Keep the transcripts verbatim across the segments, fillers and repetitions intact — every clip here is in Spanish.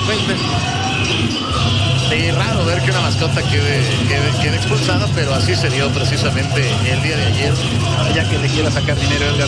cuenta. Sí, raro ver que una mascota quede, quede, quede expulsada, pero así se dio precisamente el día de ayer. Ahora ya que le quiera sacar dinero, Edgar,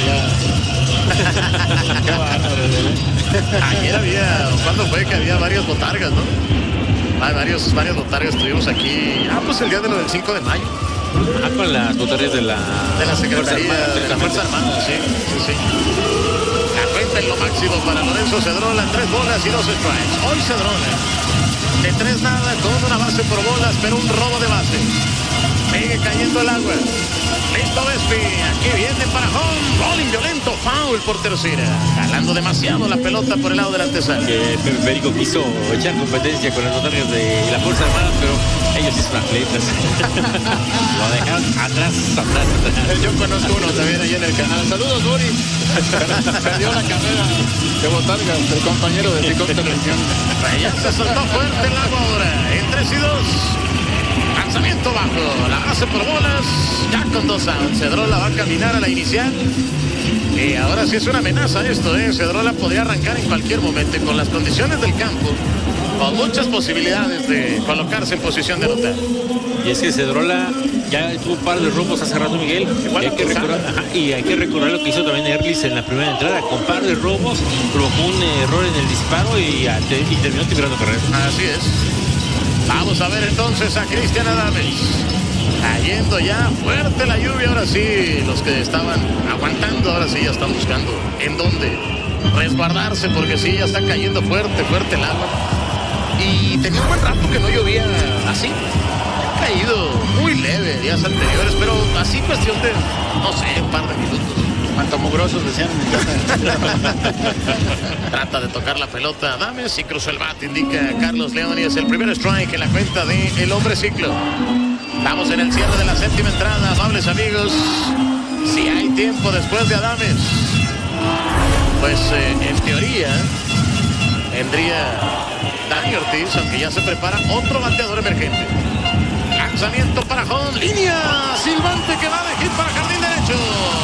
ya... Qué bárbaro, ayer había, ¿cuándo fue que había varias botargas, no? Ah, varios, varias botargas tuvimos aquí. Ah, pues el día de lo del cinco de mayo. Ah, con las botargas de la... De la Secretaría de la Fuerza Armada, sí, sí, sí. La cuenta en lo máximo para Lorenzo Cedrola, tres bolas y dos strikes. Hoy Cedrola, de tres nada, con una base por bolas, pero un robo de base. Sigue cayendo el agua. Listo Vespi, aquí viene para home, rolling violento, foul por tercera, jalando demasiado la pelota por el lado del antesala. Que Perico quiso echar competencia con las botargas de la Fuerza Armada, pero ellos sí son atletas. Lo dejaron atrás, atrás, atrás. Yo conozco uno también ahí en el canal. Saludos, Boris. Perdió la carrera de botargas, el compañero de Picón Televisión. Ya se soltó fuerte el agua ahora, en tres y dos. Lanzamiento bajo, la base por bolas, ya con dos outs. Cedrola va a caminar a la inicial. Y ahora sí es una amenaza esto, ¿eh? Cedrola podría arrancar en cualquier momento con las condiciones del campo, con muchas posibilidades de colocarse en posición de anotar. Y es que Cedrola ya tuvo un par de robos hace rato, Miguel. Y hay, que recordar, ajá, y hay que recordar lo que hizo también Erlis en la primera entrada. Con par de robos, provocó un error en el disparo y, y terminó tirando carrera. Así es. Vamos a ver entonces a Cristian Adames. Cayendo ya fuerte la lluvia, ahora sí, los que estaban aguantando, ahora sí ya están buscando en dónde resguardarse, porque sí, ya está cayendo fuerte, fuerte el agua. Y tenía un buen rato que no llovía así. Ha caído muy leve días anteriores, pero así cuestión de, no sé, un par de minutos. Cuanto mugrosos decían en mi casa. Trata de tocar la pelota Adames y cruzó el bate, indica Carlos León, y es el primer strike en la cuenta de el hombre ciclo. Estamos en el cierre de la séptima entrada, amables amigos. Si hay tiempo después de Adames, pues eh, en teoría vendría Dani Ortiz, aunque ya se prepara otro bateador emergente. Lanzamiento para home, línea silbante que va de hit para jardín derecho.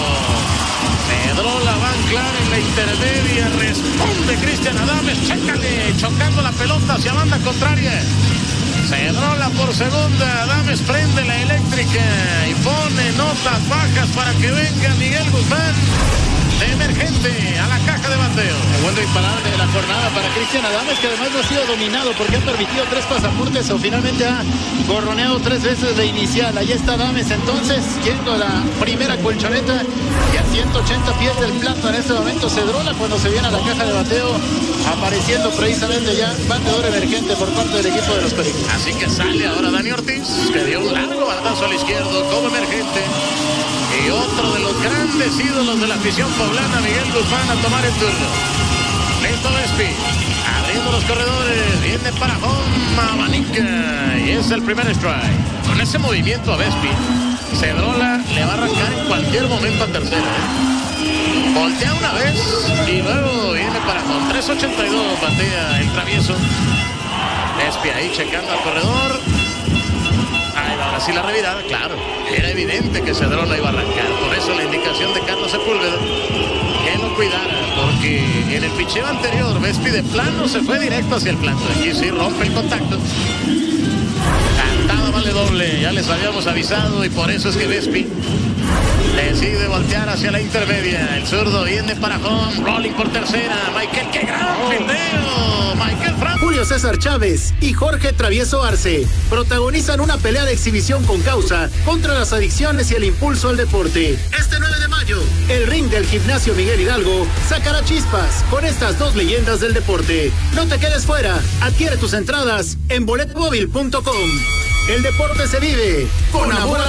Cedrola va a anclar en la intermedia, responde Cristian Adames, chécale, chocando la pelota hacia banda contraria. Cedrola por segunda, Adames prende la eléctrica y pone notas bajas para que venga Miguel Guzmán de emergente a la caja de bateo. El buen disparable de la jornada para Cristian Adames, que además no ha sido dominado porque ha permitido tres pasaportes o finalmente ha gorroneado tres veces de inicial. Ahí está Adames entonces, yendo a la primera colchoneta y a ciento ochenta pies del plato en este momento Cedrola cuando se viene a la caja de bateo, apareciendo precisamente ya bateador emergente por parte del equipo de los Pericos. Así que sale ahora Dani Ortiz, que dio un largo batazo al izquierdo como emergente. Y otro de los grandes ídolos de la afición poblana, Miguel Guzmán, a tomar el turno. Listo Vespi, abriendo los corredores, viene para home, abanica, y es el primer strike. Con ese movimiento a Vespi, Cedrola le va a arrancar en cualquier momento a tercera, ¿eh? Voltea una vez y luego viene para home. tres ochenta y dos batea el travieso. Vespi ahí checando al corredor. Ahí va, ahora sí la revirada, claro. Era evidente que Cedrola iba a arrancar. Por eso la indicación de Carlos Sepúlveda que lo cuidara, porque en el picheo anterior Vespi de plano se fue directo hacia el plato. Aquí sí rompe el contacto. Cantada vale doble, ya les habíamos avisado, y por eso es que Vespi decide voltear hacia la intermedia. El zurdo viene para home, rolling por tercera. Michael, qué gran fildeo. Michael Franco. Julio César Chávez y Jorge Travieso Arce protagonizan una pelea de exhibición con causa contra las adicciones y el impulso al deporte. Este nueve de mayo, el ring del Gimnasio Miguel Hidalgo sacará chispas con estas dos leyendas del deporte. No te quedes fuera, adquiere tus entradas en boleto móvil punto com. El deporte se vive con amor.